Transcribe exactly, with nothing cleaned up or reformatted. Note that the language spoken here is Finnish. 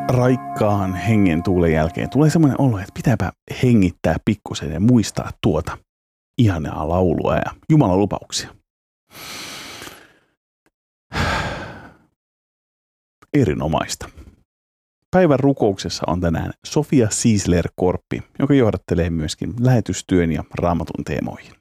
raikkaan hengen tuulen jälkeen tulee semmoinen olo, että pitääpä hengittää pikkusen ja muistaa tuota ihanaa laulua ja Jumalan lupauksia. Erinomaista. Päivän rukouksessa on tänään Sofia Siisler-Korppi, joka johdattelee myöskin lähetystyön ja raamatun teemoihin.